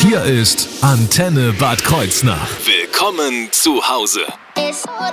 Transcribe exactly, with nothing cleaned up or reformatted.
Hier ist Antenne Bad Kreuznach. Willkommen zu Hause.